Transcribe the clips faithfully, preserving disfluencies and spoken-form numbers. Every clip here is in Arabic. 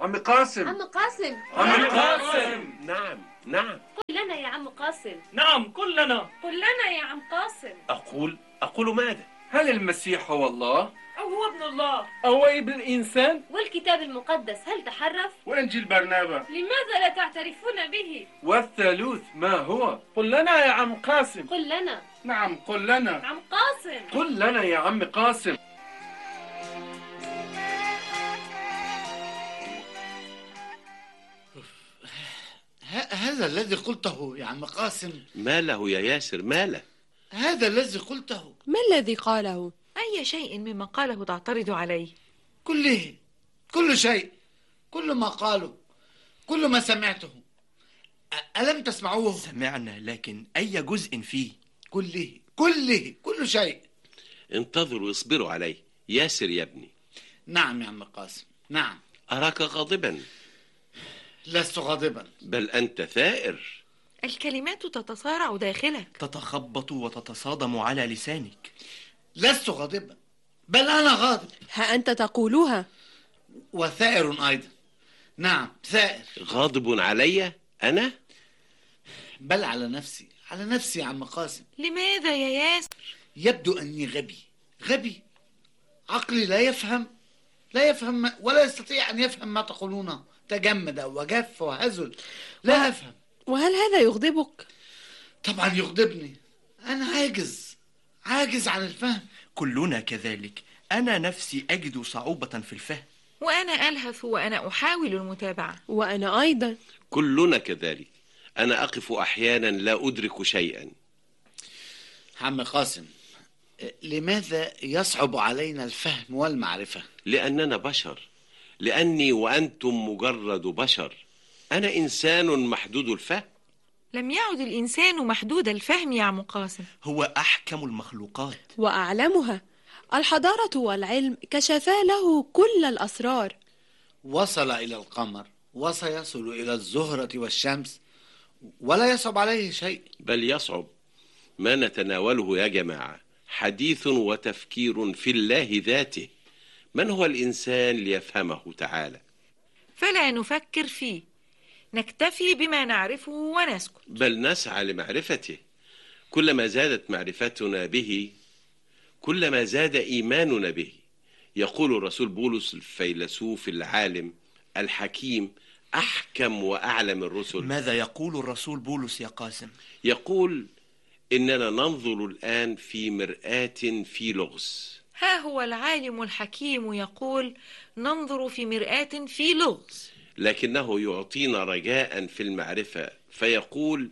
عم قاسم. عم قاسم. عم قاسم. نعم نعم. قل لنا يا عم قاسم. نعم قل لنا. قل لنا يا عم قاسم. أقول أقول ماذا؟ هل المسيح هو الله؟ أو هو ابن الله؟ أو ابن الإنسان؟ والكتاب المقدس هل تحرف؟ وإنجيل برنابا لماذا لا تعترفون به؟ والثالوث ما هو؟ قل لنا يا عم قاسم. قل لنا. نعم قل لنا. عم قاسم. قل لنا يا عم قاسم. هذا الذي قلته يا عم قاسم. ما له يا ياسر؟ ما له؟ هذا الذي قلته. ما الذي قاله؟ أي شيء مما قاله تعترض عليه؟ كله، كل شيء، كل ما قاله، كل ما سمعته. ألم تسمعوه؟ سمعنا، لكن أي جزء فيه؟ كله كله كل شيء. انتظروا اصبروا عليه. ياسر يا ابني. نعم يا عم قاسم، نعم. أراك غاضبا. لست غاضبا، بل أنت ثائر. الكلمات تتصارع داخلك، تتخبط وتتصادم على لسانك. لست غاضبا، بل أنا غاضب. ها أنت تقولها. وثائر أيضا. نعم ثائر. غاضب علي أنا؟ بل على نفسي، على نفسي يا عم قاسم. لماذا يا ياسر؟ يبدو أني غبي، غبي. عقلي لا يفهم، لا يفهم ولا يستطيع أن يفهم ما تقولونه. تجمد وجف وهزل، لا و... أفهم. وهل هذا يغضبك؟ طبعا يغضبني. أنا عاجز، عاجز عن الفهم. كلنا كذلك. أنا نفسي أجد صعوبة في الفهم. وأنا ألهث وأنا أحاول المتابعة. وأنا أيضا. كلنا كذلك. أنا أقف أحيانا لا أدرك شيئا. عم قاسم، لماذا يصعب علينا الفهم والمعرفة؟ لأننا بشر، لأني وأنتم مجرد بشر. أنا إنسان محدود الفهم. لم يعد الإنسان محدود الفهم يا عم قاسم. هو أحكم المخلوقات وأعلمها. الحضارة والعلم كشفا له كل الأسرار. وصل إلى القمر وسيصل إلى الزهرة والشمس، ولا يصعب عليه شيء. بل يصعب. ما نتناوله يا جماعة حديث وتفكير في الله ذاته. من هو الإنسان ليفهمه تعالى؟ فلا نفكر فيه، نكتفي بما نعرفه ونسكت. بل نسعى لمعرفته. كلما زادت معرفتنا به كلما زاد إيماننا به. يقول الرسول بولس الفيلسوف العالم الحكيم أحكم وأعلم الرسل. ماذا يقول الرسول بولس يا قاسم؟ يقول إننا ننظر الآن في مرآة في لغز. ها هو العالم الحكيم يقول ننظر في مرآة في لغز، لكنه يعطينا رجاء في المعرفة فيقول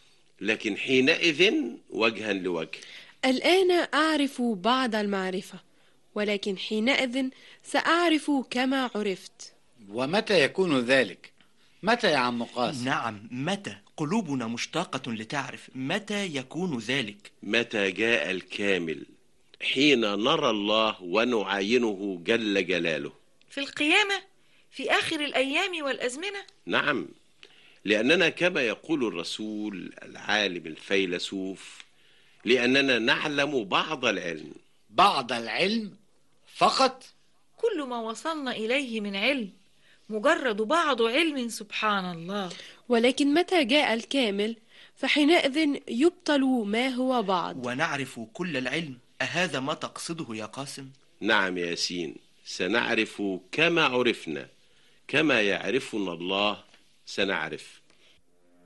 لكن حينئذ وجها لوجه. الآن أعرف بعض المعرفة، ولكن حينئذ سأعرف كما عرفت. ومتى يكون ذلك؟ متى يا عم قاسم؟ نعم متى؟ قلوبنا مشتاقة لتعرف متى يكون ذلك. متى جاء الكامل، حين نرى الله ونعاينه جل جلاله. في القيامة، في آخر الأيام والأزمنة. نعم، لأننا كما يقول الرسول العالم الفيلسوف لأننا نعلم بعض العلم. بعض العلم فقط؟ كل ما وصلنا إليه من علم مجرد بعض علم، سبحان الله. ولكن متى جاء الكامل فحينئذ يبطل ما هو بعض ونعرف كل العلم. أهذا ما تقصده يا قاسم؟ نعم يا ياسين، سنعرف كما عرفنا، كما يعرفنا الله سنعرف.